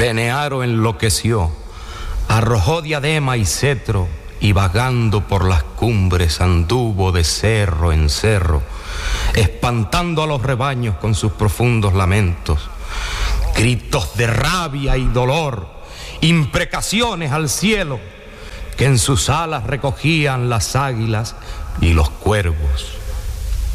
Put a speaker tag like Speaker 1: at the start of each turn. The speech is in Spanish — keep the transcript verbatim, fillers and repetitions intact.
Speaker 1: Benearo enloqueció, arrojó diadema y cetro, y vagando por las cumbres anduvo de cerro en cerro, espantando a los rebaños con sus profundos lamentos, gritos de rabia y dolor, imprecaciones al cielo, que en sus alas recogían las águilas y los cuervos.